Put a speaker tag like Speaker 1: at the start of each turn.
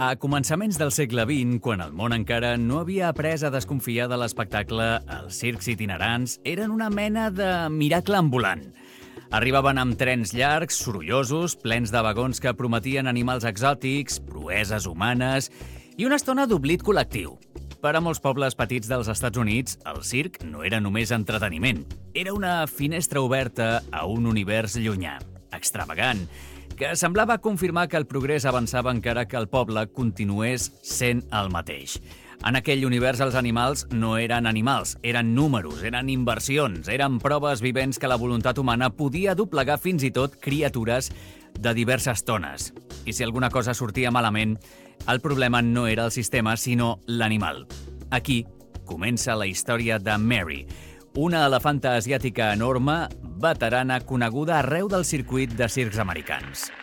Speaker 1: A començaments del segle XX, quan el món encara no havia après a desconfiar de l'espectacle, els circs itinerants eren una mena de miracle ambulant. Arribaven amb trens llargs, sorollosos, plens de vagons que prometien animals exòtics, proeses humanes i una estona d'oblit col·lectiu. Per a molts pobles petits dels Estats Units, el circ no era només entreteniment. Era una finestra oberta a un univers llunyà, extravagant, que semblava confirmar que el progrés avançava encara que el poble continués sent el mateix. En aquell univers els animals no eren animals, eren números, eren inversions, eren proves vivents que la voluntat humana podia doblegar fins i tot criatures de diverses tones. I si alguna cosa sortia malament, el problema no era el sistema, sinó l'animal. Aquí comença la història de Mary, una elefanta asiàtica enorme, veterana, coneguda arreu del circuit de circs americans.